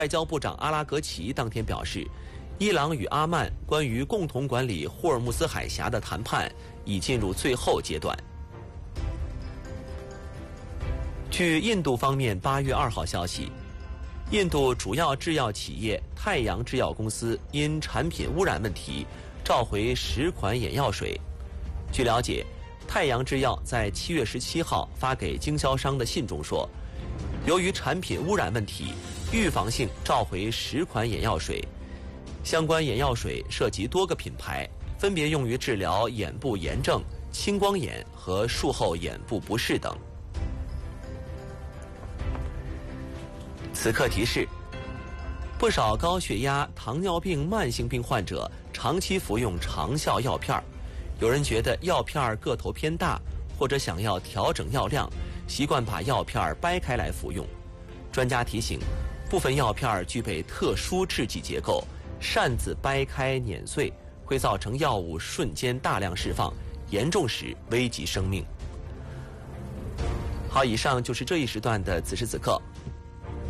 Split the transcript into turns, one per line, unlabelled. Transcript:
外交部长阿拉格齐当天表示，伊朗与阿曼关于共同管理霍尔木兹海峡的谈判已进入最后阶段。据印度方面8月2号消息，印度主要制药企业太阳制药公司因产品污染问题召回10款眼药水。据了解，太阳制药在7月17号发给经销商的信中说，由于产品污染问题，预防性召回10款眼药水。相关眼药水涉及多个品牌，分别用于治疗眼部炎症、青光眼和术后眼部不适等。此刻提示：不少高血压、糖尿病慢性病患者长期服用长效药片，有人觉得药片个头偏大，或者想要调整药量，习惯把药片掰开来服用。专家提醒，部分药片具备特殊制剂结构，擅自掰开碾碎会造成药物瞬间大量释放，严重时危及生命。好，以上就是这一时段的此时此刻。